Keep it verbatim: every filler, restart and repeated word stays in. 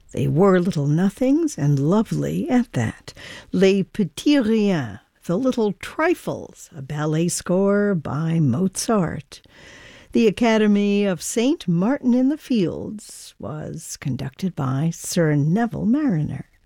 They were little nothings, and lovely at that. Les Petits Riens, The Little Trifles, a ballet score by Mozart. The Academy of Saint Martin in the Fields was conducted by Sir Neville Mariner.